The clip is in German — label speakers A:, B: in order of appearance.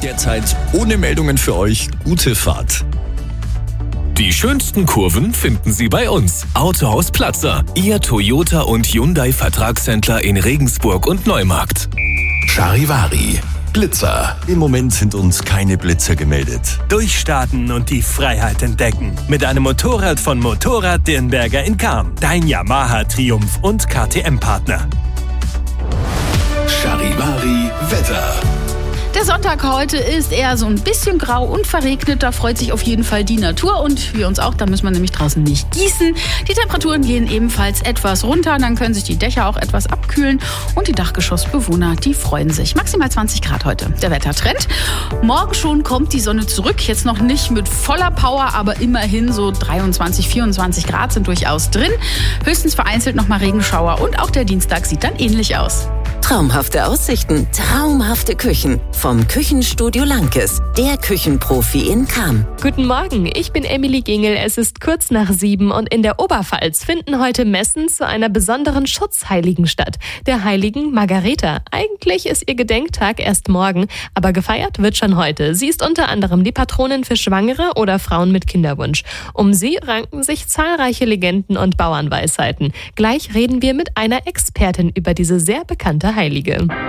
A: Derzeit ohne Meldungen für euch. Gute Fahrt.
B: Die schönsten Kurven finden Sie bei uns. Autohaus Platzer, Ihr Toyota und Hyundai Vertragshändler in Regensburg und Neumarkt.
C: Charivari, Blitzer.
A: Im Moment sind uns keine Blitzer gemeldet.
D: Durchstarten und die Freiheit entdecken. Mit einem Motorrad von Motorrad Dirnberger in Cham. Dein Yamaha Triumph und KTM-Partner.
C: Charivari Wetter.
E: Der Sonntag heute ist eher so ein bisschen grau und verregnet. Da freut sich auf jeden Fall die Natur und wir uns auch. Da müssen wir nämlich draußen nicht gießen. Die Temperaturen gehen ebenfalls etwas runter. Dann können sich die Dächer auch etwas abkühlen. Und die Dachgeschossbewohner, die freuen sich. Maximal 20 Grad heute. Der Wettertrend. Morgen schon kommt die Sonne zurück. Jetzt noch nicht mit voller Power, aber immerhin so 23, 24 Grad sind durchaus drin. Höchstens vereinzelt nochmal Regenschauer. Und auch der Dienstag sieht dann ähnlich aus.
F: Traumhafte Aussichten, traumhafte Küchen. Vom Küchenstudio Lankes, der Küchenprofi in Cham.
G: Guten Morgen, ich bin Emily Gingel. Es ist kurz nach 7 und in der Oberpfalz finden heute Messen zu einer besonderen Schutzheiligen statt, der heiligen Margareta. Eigentlich ist ihr Gedenktag erst morgen, aber gefeiert wird schon heute. Sie ist unter anderem die Patronin für Schwangere oder Frauen mit Kinderwunsch. Um sie ranken sich zahlreiche Legenden und Bauernweisheiten. Gleich reden wir mit einer Expertin über diese sehr bekannte Heilige.